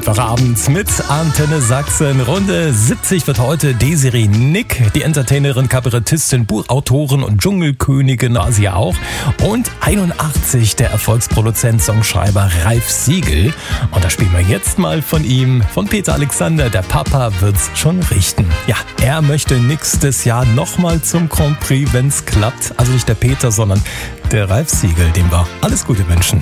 Mittwochabend mit Antenne Sachsen. Runde 70 wird heute Desiree Nick, die Entertainerin, Kabarettistin, Buchautorin und Dschungelkönigin, war sie ja auch. Und 81 der Erfolgsproduzent, Songschreiber Ralf Siegel. Und da spielen wir jetzt mal von ihm, von Peter Alexander. Der Papa wird's schon richten. Ja, er möchte nächstes Jahr nochmal zum Grand Prix, wenn's klappt. Also nicht der Peter, sondern der Ralf Siegel, dem wir alles Gute wünschen.